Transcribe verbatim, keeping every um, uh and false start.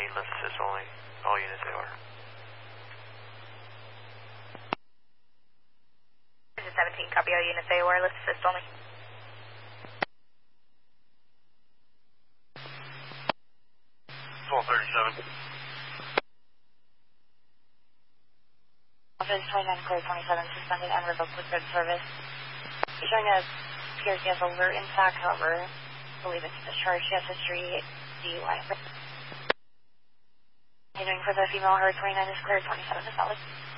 seventeen, lift assist only. All units A O R. This is seventeen, copy all units A O R, lift assist only. twelve thirty-seven. Office twenty-nine, clear twenty-seven, suspended and revoked with good service. Showing a P R C S alert intact, however, I believe it's discharged. Yes, history, D U I. Continuing for the female, her twenty-nine is clear, twenty-seven is solid.